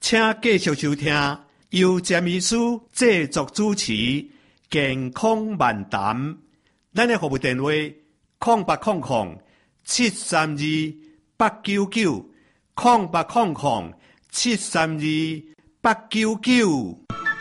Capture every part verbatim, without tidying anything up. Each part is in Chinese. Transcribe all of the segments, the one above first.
请继续收听由詹医师制作主持健康漫谈。咱的服务电话空八空空七三二八九九空八空空七三二八九九。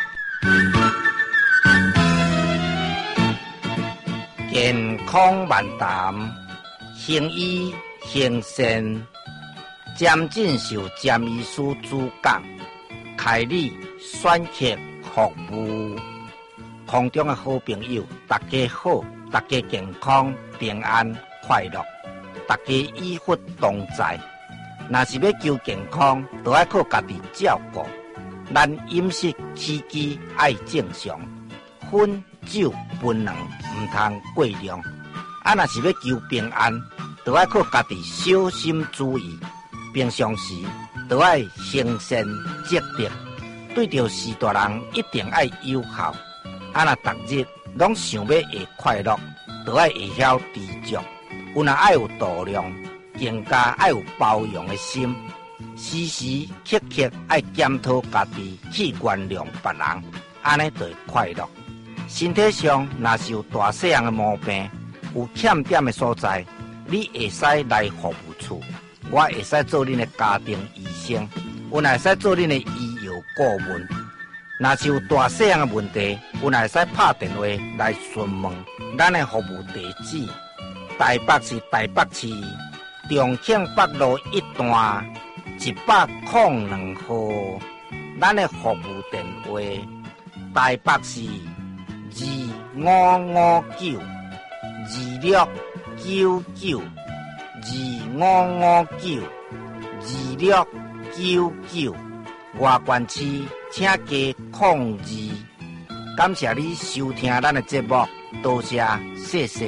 健康漫谈，行医行善，詹进修詹医师主讲，开立选客服务。空中的好朋友，大家好，大家健康平安快乐，大家医福同在。若是要求健康，就要靠家己照顾。咱饮食起居爱正常，烟酒槟榔唔通过量。啊，若是要求平安，就要靠家己小心注意。平常时就要行善积德，对着事大人一定要友好。啊，若逐日拢想要会快乐，就要会晓知足。有若爱有度量，更加爱有包容的心。时时刻刻爱检讨家己，去原谅别人，安尼就会快乐。身体上若是有大细样的毛病，有欠点的所在，你会使来服务处，我会使做恁的家庭医生，有若会使做恁的医药顾问。若是有大细样的问题，有若会使拍电话来询问。咱的服务地址：台北市台北市重庆北路一段一百零两号。咱的服务电话：台北市二五五九二六九九二五五九二六九九。外县市请加控制。感谢你收听咱的节目，多谢，谢谢。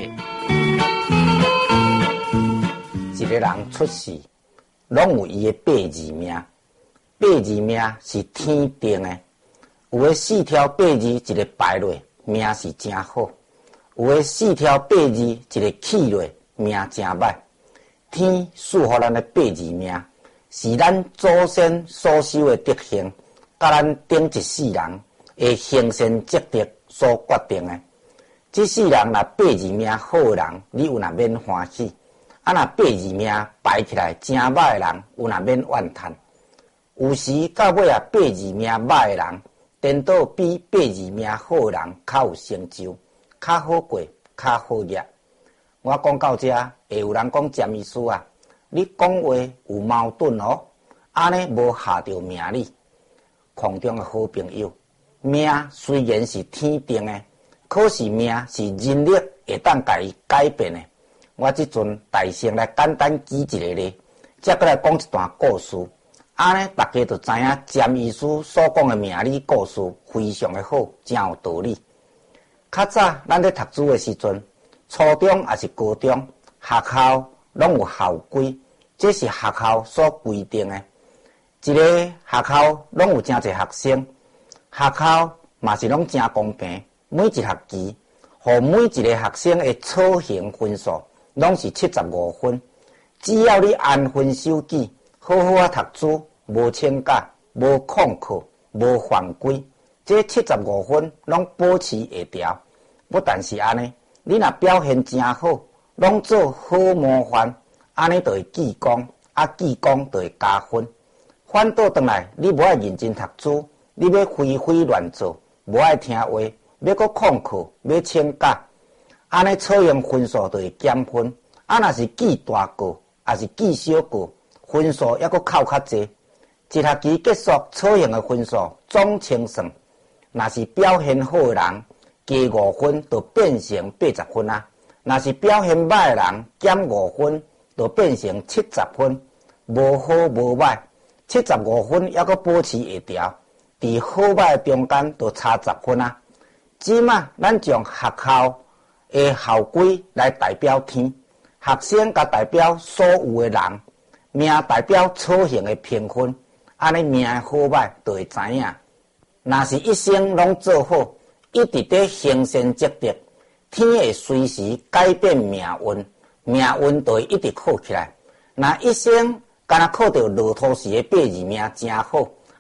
一个人出世，拢有伊的八字命，八字命是天定的。有的四条八字一个排落，命是真好；有的四条八字一个起落，命真歹。天赐予咱的八字命，是咱祖先所修的德行，甲咱顶一世人的行善积德所决定的。这世人若八字命好的人，你有若免欢喜；啊，若八字命排起来真歹的人，有若免怨叹。有时到尾啊，八字命歹的人，颠倒比八字命好的人较有成就，较好过，较好业。我讲到这，会有人讲詹医师啊，你讲话有矛盾哦，安尼无下着命理。空中的好朋友，命虽然是天定的，可是命是人力会当甲伊改变的。我即阵大声来简单举一个例，再过来讲一段故事。安尼大家就知影詹医师所讲的命理故事非常的好，真有道理。较早咱咧读书的时阵，初中也是高中，学校拢有校规，这是学校所规定的。一个学校拢有真侪学生，学校嘛是拢真公平，每一学期，互每一个学生的操行分数拢是七十五分。只要你按分守己，好好啊读书，无请假，无旷课，无犯规，这七十五分拢保持会调。不但是安尼，你若表现真好，拢做好模范，安尼就会记功，啊记功就会加分。反倒转来，你无爱认真读书，你要非非乱做，无爱听话，要搁旷课，要请假，安尼测验分数就会减分。啊，若是记大过，也是记小过，分数还搁扣较济。一学期结束，测验的分数总清算，若是表现好的人，加五分就变成八十分啊；若是表现歹的人，减五分就变成七十分。无好无歹，七十五分还搁保持会调，伫好歹中间就差十分啊。即马咱将学校的校规来代表天，学生甲代表所有的人，命代表操行的评分，安尼命的好歹就会知影。若是一生拢做好，一直在行善积德，天会随时改变命运，命运就会一直好起来。若一生敢若靠着骆驼时的八字命真好，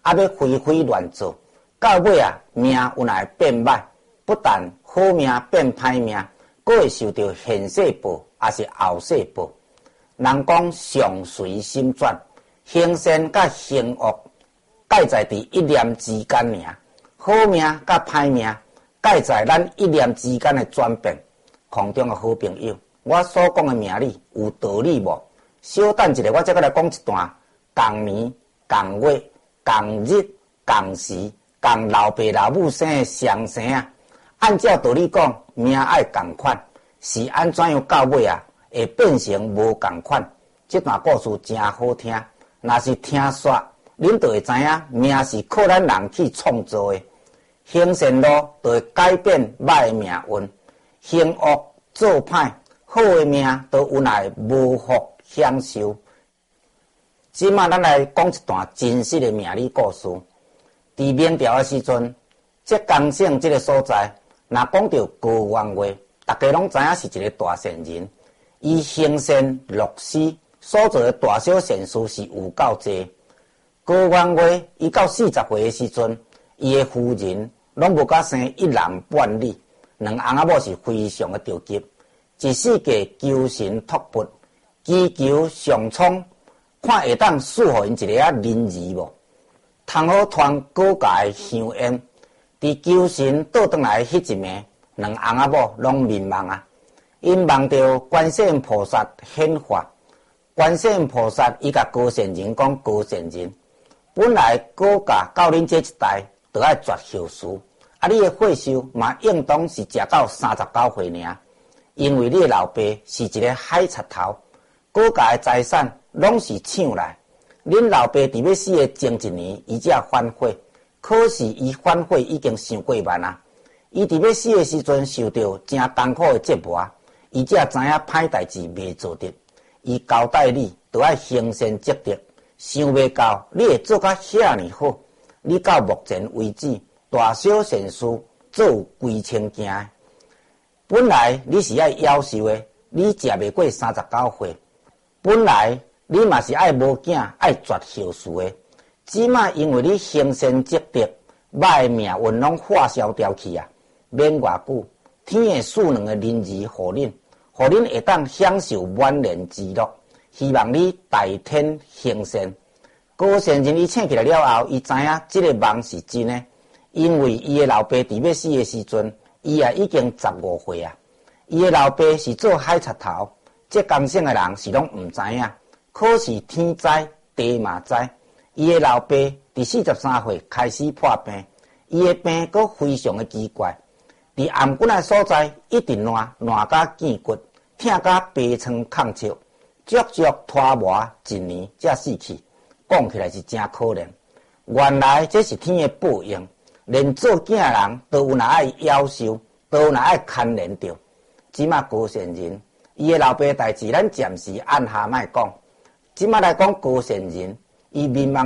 啊要飞飞乱做，到尾啊命有哪会变歹，不但好命变歹命，佫会受到现世报，也是后世报。人讲相随心转，行善甲行恶，皆在伫一念之间尔。好命甲歹命，皆在咱一念之间的转变。空中的好朋友，我所讲的命理有道理无？稍等一下，我再来讲一段共年、共月、共日、共时、共老爸老母生的相生啊。按照道理讲，命爱共款，是安怎样到尾啊？会变成无共款。这段故事真好听，若是听煞，恁就会知影命是靠咱人去创造的。行善路就会改变歹的命运，行恶做歹，好的命都有来无福享受。即马咱来讲一段真实的命理故事。伫明朝的时阵，浙江省这个所在，若讲到高元月，大家拢知影是一个大善人。伊行善乐施，所做的大小善事是有够多。高元月，伊到四十岁的时阵，伊的夫人拢无甲生一男半女，两翁仔某是非常的着急，一世界求神托钵，祈求上苍，看会当赐互因一个啊人儿无，通好传高家的香烟。伫求神倒转来迄一暝，两翁仔某拢面茫啊。因梦到观世音菩萨显化，观世音菩萨伊甲高善人讲：高善人，本来高家到恁这一代，就爱绝后嗣，啊，你的岁数嘛应当是食到三十九岁尔，因为你的老爸是一个海贼头，高家的财产拢是抢来，恁老爸伫要死的前一年，伊才反悔，可是伊反悔已经伤过慢啊，伊伫要死的时阵受到真艰苦的折磨。伊才知影歹代志袂做得，伊交代你就要行善积德，想袂到你会做甲遐尼好。你到目前为止，大小善事做有几千件。本来你是爱夭寿的，你食袂过三十九岁。本来你嘛是爱无囝，爱绝后嗣的。只嘛因为你行善积德，歹的命运拢化消掉去啊！免偌久。天会赐两个人儿互恁，互恁会当享受晚年之乐。希望你代天行善。高善人伊醒起来了后，伊知影这个梦是真的，因为伊的老爸伫要死的时阵，伊也已经十五岁啊。伊的老爸是做海贼头，浙江省的人是拢唔知影，可是天知地嘛知。伊的老爸伫四十三岁开始破病，伊的病阁非常的奇怪。伫颔骨的所在一直烂烂甲见骨，疼甲悲疮抗笑，足足拖磨一年才死去。讲起来是真可怜。原来这是天的报应，连做囝的人都有哪爱夭寿，都有哪爱牵连着。即马高善人，伊的老爸代志咱暂时按下莫讲。即马来讲高善人，伊面茫